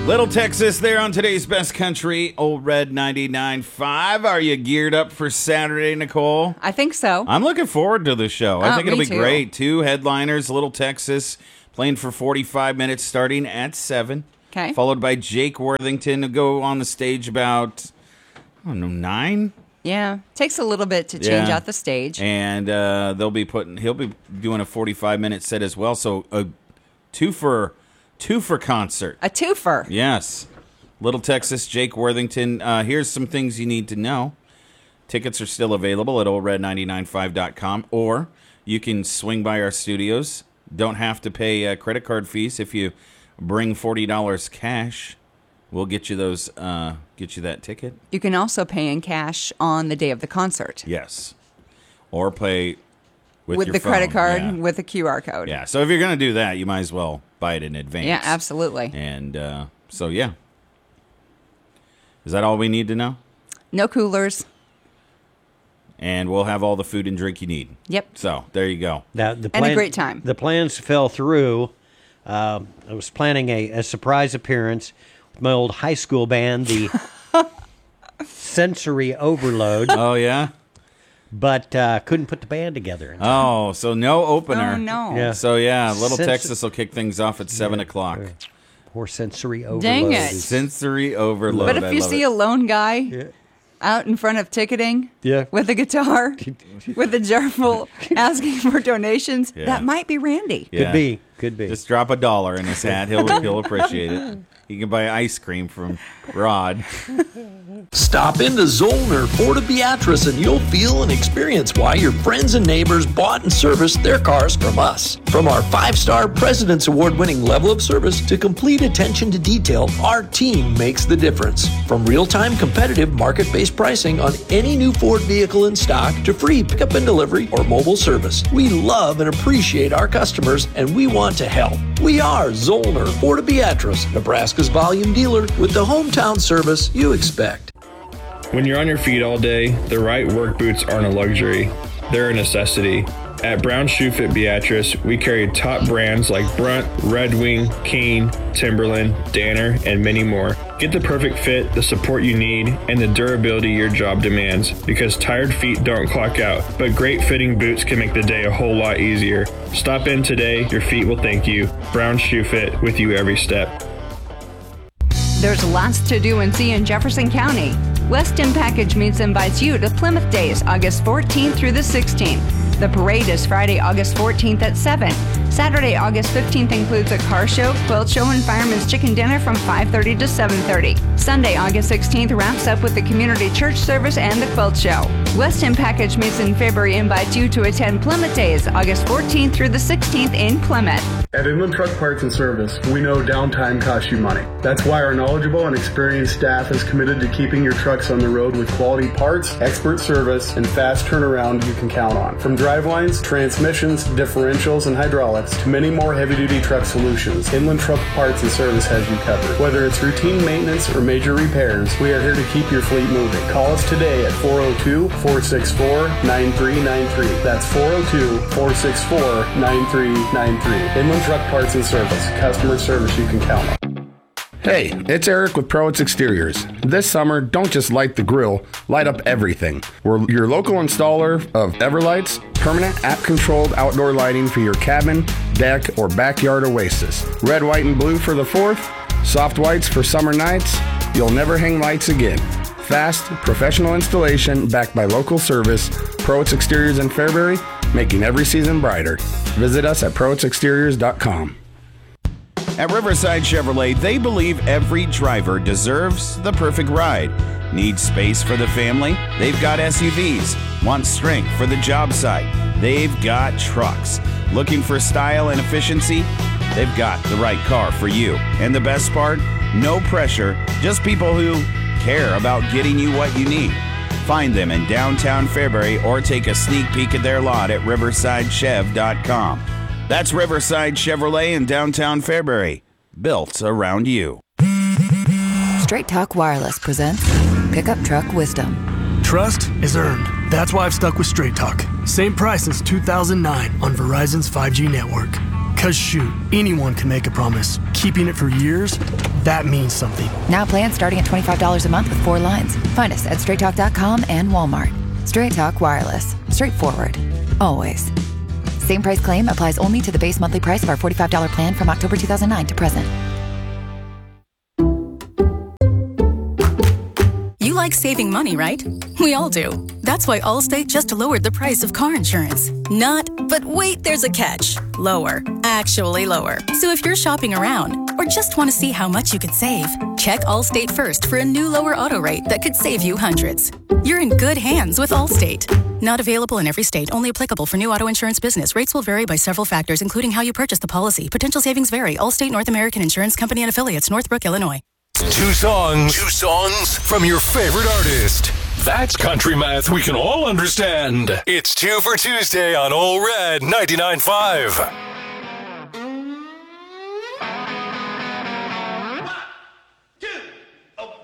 Little Texas there on today's Best Country, Old Red 99.5. Are you geared up for Saturday, Nicole? I think so. I'm looking forward to the show. I think it'll be too. great. 2 headliners, Little Texas, playing for 45 minutes starting at 7. Okay. Followed by Jake Worthington to go on the stage about, 9? Yeah. Takes a little bit to change out the stage. And he'll be doing a 45-minute set as well. So a two-for concert. A twofer. Yes. Little Texas, Jake Worthington. Here's some things you need to know. Tickets are still available at oldred995.com, or you can swing by our studios. Don't have to pay credit card fees if you bring $40 cash. We'll get you that ticket. You can also pay in cash on the day of the concert. Yes. Or pay with your the phone. credit card Yeah. with a QR code. Yeah. So if you're going to do that, you might as well buy it in advance. Yeah, absolutely. And so, yeah. Is that all we need to know? No coolers. And we'll have all the food and drink you need. Yep. So there you go. Now, And a great time. The plans fell through. I was planning a surprise appearance with my old high school band, the Sensory Overload. Oh, yeah? But couldn't put the band together. Oh, so no opener. Oh, no. Yeah. So, yeah, Little Texas will kick things off at 7 o'clock. Poor Sensory Overload. Dang it. Sensory overload. But if I you love see it. a lone guy out in front of ticketing with a guitar, with a jar full asking for donations, that might be Randy. Yeah. Could be. Just drop $1 in his hat. He'll appreciate it. He can buy ice cream from Rod. Stop into Zollner Ford of Beatrice and you'll feel and experience why your friends and neighbors bought and serviced their cars from us. From our 5-star President's Award-winning level of service to complete attention to detail, our team makes the difference. From real-time competitive market-based pricing on any new Ford vehicle in stock to free pickup and delivery or mobile service, we love and appreciate our customers and we want to help. We are Zollner Ford of Beatrice, Nebraska's volume dealer with the hometown service you expect. When you're on your feet all day, the right work boots aren't a luxury. They're a necessity. At Brown Shoe Fit Beatrice, we carry top brands like Brunt, Red Wing, Keen, Timberland, Danner, and many more. Get the perfect fit, the support you need, and the durability your job demands, because tired feet don't clock out, but great fitting boots can make the day a whole lot easier. Stop in today, your feet will thank you. Brown Shoe Fit, with you every step. There's lots to do and see in Jefferson County. Weston Package Meats invites you to Plymouth Days, August 14th through the 16th. The parade is Friday, August 14th at 7. Saturday, August 15th includes a car show, quilt show, and fireman's chicken dinner from 5:30 to 7:30. Sunday, August 16th wraps up with the community church service and the quilt show. Weston Package Meats in February invites you to attend Plymouth Days, August 14th through the 16th in Plymouth. At Inland Truck Parts and Service, we know downtime costs you money. That's why our knowledgeable and experienced staff is committed to keeping your trucks on the road with quality parts, expert service, and fast turnaround you can count on. From drivelines, transmissions, differentials, and hydraulics, to many more heavy-duty truck solutions, Inland Truck Parts and Service has you covered. Whether it's routine maintenance or major repairs, we are here to keep your fleet moving. Call us today at 402-464-9393. That's 402-464-9393. Inland Truck Parts and Service. Customer service you can count on. Hey, it's Eric with Prowitz Exteriors. This summer, don't just light the grill, light up everything. We're your local installer of Everlights, permanent app-controlled outdoor lighting for your cabin, deck, or backyard oasis. Red, white, and blue for the 4th, soft whites for summer nights. You'll never hang lights again. Fast, professional installation backed by local service. Prowitz Exteriors in Fairbury, making every season brighter. Visit us at prowitzexteriors.com. At Riverside Chevrolet, they believe every driver deserves the perfect ride. Need space for the family? They've got SUVs. Want strength for the job site? They've got trucks. Looking for style and efficiency? They've got the right car for you. And the best part? No pressure, just people who care about getting you what you need. Find them in downtown Fairbury or take a sneak peek at their lot at riversidechev.com. That's Riverside Chevrolet in downtown Fairbury. Built around you. Straight Talk Wireless presents Pickup Truck Wisdom. Trust is earned. That's why I've stuck with Straight Talk. Same price since 2009 on Verizon's 5G network. Because shoot, anyone can make a promise. Keeping it for years, that means something. Now plans starting at $25 a month with 4 lines. Find us at straighttalk.com and Walmart. Straight Talk Wireless. Straightforward. Always. Same price claim applies only to the base monthly price of our $45 plan from October 2009 to present. You like saving money, right? We all do. That's why Allstate just lowered the price of car insurance. Not, but wait, there's a catch. Lower. Actually lower. So if you're shopping around or just want to see how much you could save, check Allstate first for a new lower auto rate that could save you hundreds. You're in good hands with Allstate. Not available in every state. Only applicable for new auto insurance business. Rates will vary by several factors, including how you purchase the policy. Potential savings vary. Allstate North American Insurance Company and affiliates, Northbrook, Illinois. Two songs from your favorite artist. That's country math we can all understand. It's 2 for Tuesday on Ole Red 99.5.